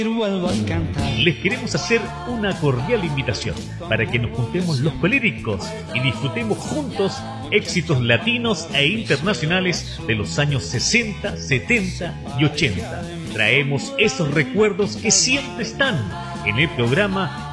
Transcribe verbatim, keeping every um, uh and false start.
Les queremos hacer una cordial invitación para que nos juntemos los colíricos y disfrutemos juntos éxitos latinos e internacionales de los años sesenta, setenta y ochenta. Traemos esos recuerdos que siempre están en el programa